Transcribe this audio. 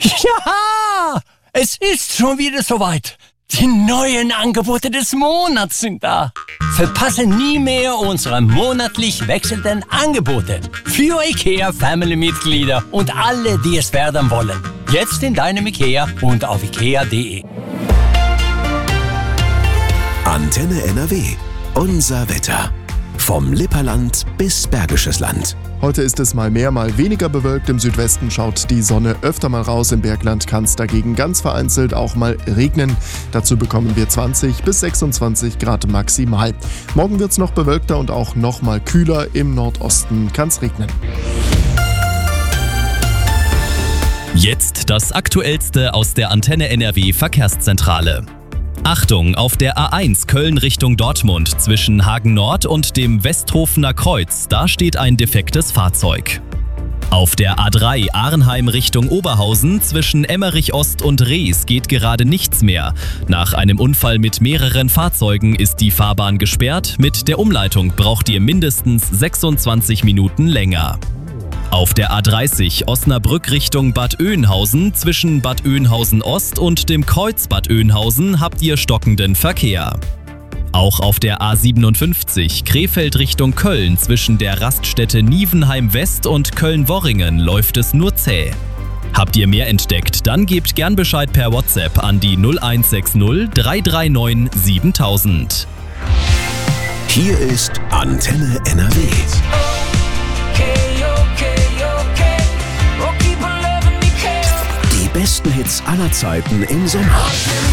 Ja, es ist schon wieder soweit. Die neuen Angebote des Monats sind da. Verpasse nie mehr unsere monatlich wechselnden Angebote für IKEA-Family-Mitglieder und alle, die es werden wollen. Jetzt in deinem IKEA und auf ikea.de. Antenne NRW. Unser Wetter. Vom Lipperland bis Bergisches Land. Heute ist es mal mehr, mal weniger bewölkt. Im Südwesten schaut die Sonne öfter mal raus. Im Bergland kann es dagegen ganz vereinzelt auch mal regnen. Dazu bekommen wir 20 bis 26 Grad maximal. Morgen wird es noch bewölkter und auch noch mal kühler. Im Nordosten kann es regnen. Jetzt das Aktuellste aus der Antenne NRW Verkehrszentrale. Achtung, auf der A1 Köln Richtung Dortmund zwischen Hagen Nord und dem Westhofener Kreuz, da steht ein defektes Fahrzeug. Auf der A3 Arnheim Richtung Oberhausen zwischen Emmerich Ost und Rees geht gerade nichts mehr. Nach einem Unfall mit mehreren Fahrzeugen ist die Fahrbahn gesperrt. Mit der Umleitung braucht ihr mindestens 26 Minuten länger. Auf der A30 Osnabrück Richtung Bad Oeynhausen zwischen Bad Oeynhausen Ost und dem Kreuz Bad Oeynhausen habt ihr stockenden Verkehr. Auch auf der A57 Krefeld Richtung Köln zwischen der Raststätte Nievenheim West und Köln-Worringen läuft es nur zäh. Habt ihr mehr entdeckt, dann gebt gern Bescheid per WhatsApp an die 0160 339 7000. Hier ist Antenne NRW. Die besten Hits aller Zeiten im Sommer.